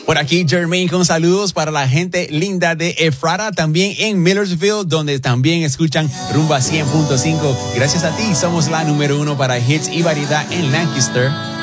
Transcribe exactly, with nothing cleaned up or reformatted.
Por aquí Jermaine con saludos para la gente linda de Ephrata, también en Millersville, donde también escuchan Rumba cien punto cinco. Gracias a ti somos la número uno para hits y variedad en Lancaster.